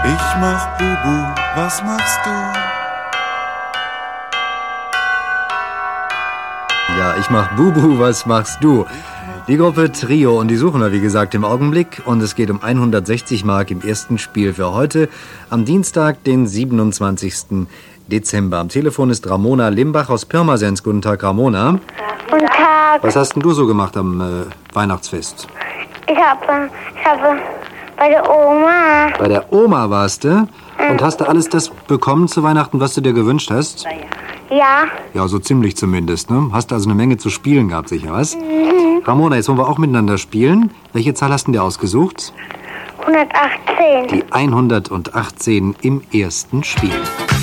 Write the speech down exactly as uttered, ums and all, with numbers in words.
Ich mach Bubu, was machst du? Ja, ich mach Bubu, was machst du? Die Gruppe Trio, und die suchen wir, wie gesagt, im Augenblick. Und es geht um hundertsechzig Mark im ersten Spiel für heute, am Dienstag, den siebenundzwanzigsten Dezember. Am Telefon ist Ramona Limbach aus Pirmasens. Guten Tag, Ramona. Guten Tag. Was hast denn du so gemacht am äh, Weihnachtsfest? Ich habe ich habe bei der Oma. Bei der Oma warst du? Und hast du alles das bekommen zu Weihnachten, was du dir gewünscht hast? Ja. Ja, so ziemlich zumindest, ne? Hast du also eine Menge zu spielen gehabt, sicher, was? Mhm. Ramona, jetzt wollen wir auch miteinander spielen. Welche Zahl hast du dir ausgesucht? hundertachtzehn. Die hundertachtzehn im ersten Spiel.